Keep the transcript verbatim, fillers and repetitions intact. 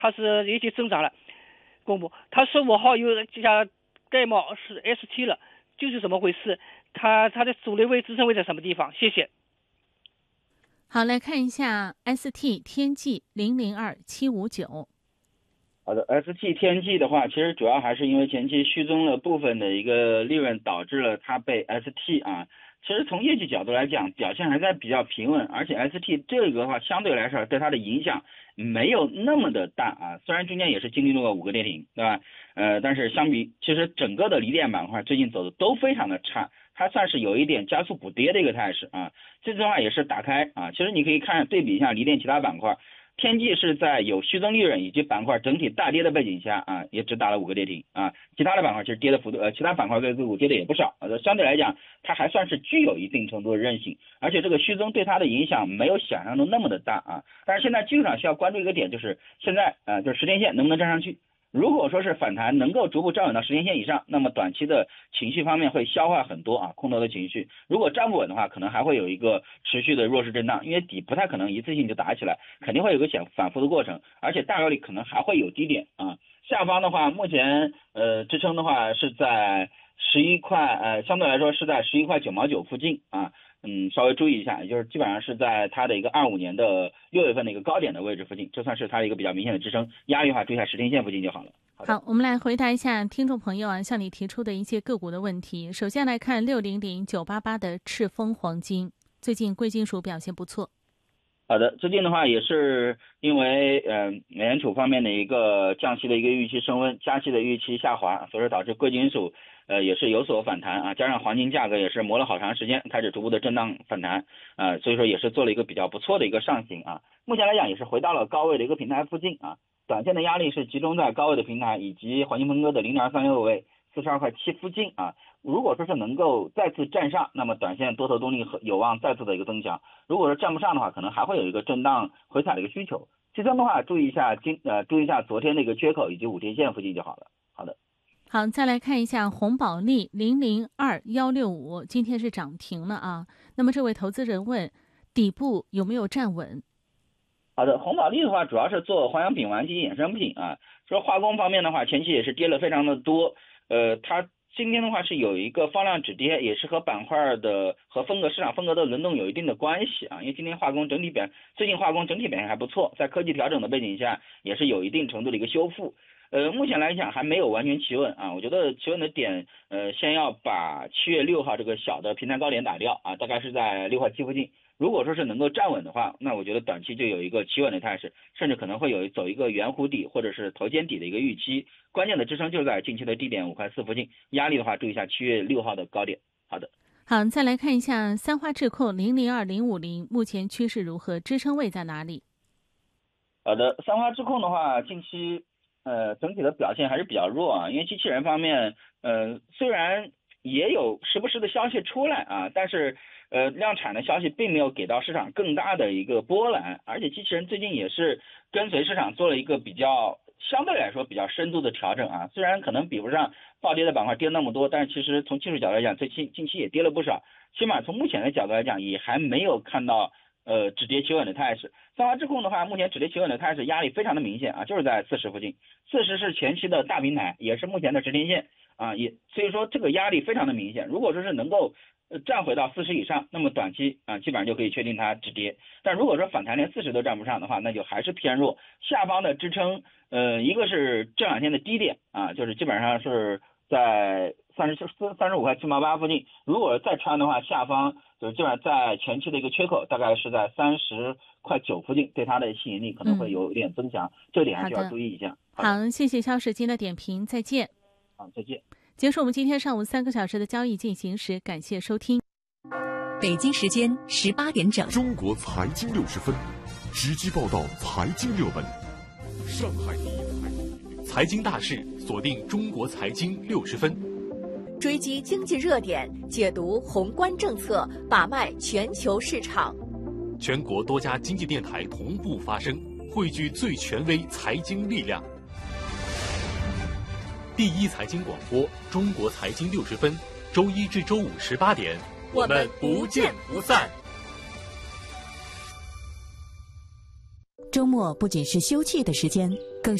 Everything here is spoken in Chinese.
它是业绩增长了，公布它十五号有这家盖帽是 S T 了，就是怎么回事？它它的阻力位支撑位在什么地方？谢谢。 好，来看一下 S T 天际零零二七五九。 好的 ，S T 天际的话，其实主要还是因为前期虚增了部分的一个利润，导致了它被 S T 啊。其实从业绩角度来讲，表现还在比较平稳，而且 S T 这个的话相对来说对它的影响没有那么的大啊。虽然中间也是经历了五个跌停，对吧？呃，但是相比其实整个的锂电板块最近走的都非常的差，它算是有一点加速补跌的一个态势啊。这句话也是打开啊，其实你可以看对比一下锂电其他板块。天际是在有虚增利润以及板块整体大跌的背景下啊，也只打了五个跌停啊，其他的板块其实跌的幅度呃，其他板块跟个股跌的也不少，呃，相对来讲它还算是具有一定程度的韧性，而且这个虚增对它的影响没有想象中那么的大啊。但是现在技术上需要关注一个点，就是现在呃，就是十天线能不能站上去。如果说是反弹能够逐步站稳到十天线以上，那么短期的情绪方面会消化很多啊空头的情绪。如果站不稳的话，可能还会有一个持续的弱势震荡，因为底不太可能一次性就打起来，肯定会有个反反复的过程，而且大概率可能还会有低点啊。下方的话，目前呃支撑的话是在十一块，呃相对来说是在十一块九毛九附近啊。嗯，稍微注意一下，也就是基本上是在它的一个二五年的六月份的一个高点的位置附近，这算是它的一个比较明显的支撑。压力的话，注意一下十天线附近就好了。 好, 好，我们来回答一下听众朋友啊向你提出的一些个股的问题。首先来看六零零九八八的赤峰黄金，最近贵金属表现不错。 好的，最近的话也是因为呃美联储方面的一个降息的一个预期升温，加息的预期下滑，所以说导致贵金属呃也是有所反弹啊，加上黄金价格也是磨了好长时间，开始逐步的震荡反弹啊、呃，所以说也是做了一个比较不错的一个上行啊。目前来讲也是回到了高位的一个平台附近啊，短线的压力是集中在高位的平台以及黄金分割的零点二三六位四十二块七附近啊。如果说是能够再次站上，那么短线多头动力有望再次的一个增强。如果说站不上的话，可能还会有一个震荡回踩的一个需求。其中的话，注意一下今呃注意一下昨天的一个缺口以及五天线附近就好了。好的。 好，再来看一下红宝利零零二幺六五，今天是涨停了啊。那么这位投资人问，底部有没有站稳？ 好的，红宝利的话主要是做环氧丙烷及衍生品啊。说化工方面的话，前期也是跌了非常的多，呃，它今天的话是有一个放量止跌，也是和板块的和风格市场风格的轮动有一定的关系啊。因为今天化工整体表最近化工整体表现还不错，在科技调整的背景下，也是有一定程度的一个修复。呃，目前来讲还没有完全企稳啊。我觉得企稳的点，呃，先要把七月六号这个小的平台高点打掉啊，大概是在六块七附近。如果说是能够站稳的话，那我觉得短期就有一个企稳的态势，甚至可能会有走一个圆弧底或者是头肩底的一个预期。关键的支撑就在近期的低点五块四附近，压力的话注意一下七月六号的高点。好的， 好，再来看一下三花智控零零二零五零，目前趋势如何？支撑位在哪里？ 好的，三花智控的话，近期呃整体的表现还是比较弱啊，因为机器人方面，呃虽然也有时不时的消息出来啊，但是呃，量产的消息并没有给到市场更大的一个波澜，而且机器人最近也是跟随市场做了一个比较相对来说比较深度的调整啊。虽然可能比不上暴跌的板块跌那么多，但是其实从技术角度来讲，最近近期也跌了不少，起码从目前的角度来讲，也还没有看到呃止跌企稳的态势。三花智控的话，目前止跌企稳的态势压力非常的明显啊，就是在四十附近，四十是前期的大平台，也是目前的十天线啊，也所以说这个压力非常的明显。如果说是能够站回到四十以上，那么短期啊基本上就可以确定它止跌。但如果说反弹连四十都站不上的话，那就还是偏弱。下方的支撑，呃，一个是这两天的低点啊，就是基本上是在三十四、三十五块七毛八附近。如果再穿的话，下方就是基本上在前期的一个缺口，大概是在三十块九附近，对它的吸引力可能会有一点增强，嗯、这点还是要注意一下。 好, 好，谢谢肖世金的点评，再见。 好，再见。 结束我们今天上午三个小时的交易进行时，感谢收听。 北京时间十八点整， 中国财经六十分，直击报道财经热门。上海第一财经大事，锁定中国财经六十分， 追击经济热点，解读宏观政策，把脉全球市场。 全国多家经济电台同步发声，汇聚最权威财经力量。第一财经广播，中国财经六十分，周一至周五十八点， 我们不见不散。 周末不仅是休憩的时间，更